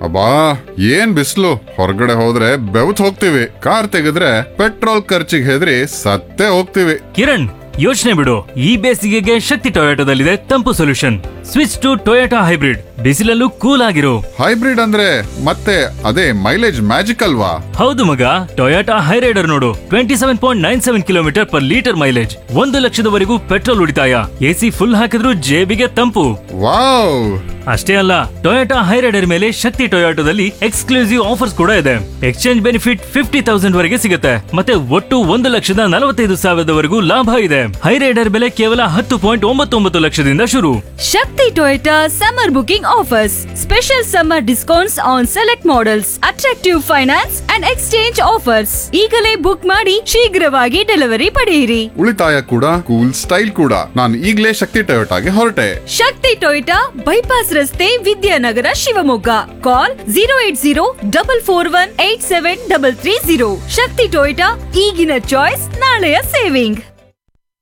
ಅಬ್ಬಾ ಏನ್ ಬಿಸ್ಲು ಹೊರಗಡೆ ಹೋದ್ರೆ ಬೆವತ್ ಹೋಗ್ತಿವಿ. ಕಾರ್ ತೆಗೆದ್ರೆ ಪೆಟ್ರೋಲ್ ಖರ್ಚಿಗೆ ಹೆದರಿ ಸತ್ತೇ ಹೋಗ್ತಿವಿ. ಕಿರಣ್, ಯೋಚನೆ ಬಿಡು. ಈ ಬೇಸಿಗೆಗೆ ಶಕ್ತಿ ಟೊಯೋಟೋದಲ್ಲಿದೆ ತಂಪು solution. Switch to Toyota hybrid. ಬಿಸಿಲಲ್ಲೂ cool ಆಗಿರೋ. ಹೈಬ್ರಿಡ್ ಅಂದ್ರೆ ಮತ್ತೆ ಅದೇ ಮೈಲೇಜ್ ಮ್ಯಾಜಿಕ್ ಅಲ್ವಾ? ಹೌದು ಮಗ, ಟೊಯೋಟಾ ಹೈರೈಡರ್ ನೋಡು. 27.97 kilometre per litre mileage, 1,00,000ವರೆಗೂ petrol ಉಳಿತಾಯ, ಎಸಿ ಫುಲ್ ಹಾಕಿದ್ರೂ ಜೇಬಿಗೆ ತಂಪು. ವಾವ್! ಅಷ್ಟೇ ಅಲ್ಲ, ಟೊಯೋಟಾ ಹೈರೈಡರ್ ಮೇಲೆ ಶಕ್ತಿ ಟೊಯೋಟೋದಲ್ಲಿ ಎಕ್ಸ್ಕ್ಲೂಸಿವ್ ಆಫರ್ಸ್ ಕೂಡ ಇದೆ. ಎಕ್ಸ್ಚೇಂಜ್ ಬೆನಿಫಿಟ್ 50,000 ವರೆಗೆ ಸಿಗುತ್ತೆ. ಮತ್ತೆ ಒಟ್ಟು 1,45,000ವರೆಗೂ ಲಾಭ ಇದೆ. ಹೈರೈಡರ್ ಬೆಲೆ ಕೇವಲ 10.99 ಲಕ್ಷದಿಂದ ಶುರು. ಶಕ್ತಿ Toyota summer booking offers. Special summer discounts on select models, attractive finance and exchange offers. ಈಗಲೇ ಬುಕ್ ಮಾಡಿ ಶೀಘ್ರವಾಗಿ ಡೆಲಿವರಿ ಪಡೆಯಿರಿ. ಉಳಿತಾಯ ಕೂಡ, ಕೂಲ್ ಸ್ಟೈಲ್ ಕೂಡ. ನಾನು ಈಗಲೇ ಶಕ್ತಿ ಟೊಯೋಟಾಗೆ ಹೊರಟೆ. ಶಕ್ತಿ ಟೊಯೋಟಾ, ಬೈಪಾಸ್ ರಸ್ತೆ, ವಿದ್ಯಾನಗರ, ಶಿವಮೊಗ್ಗ. ಕಾಲ್ 08044187330. ಶಕ್ತಿ ಟೊಯೋಟಾ, ಈಗಿನ ಚಾಯ್ಸ್, ನಾಳೆಯ ಸೇವಿಂಗ್.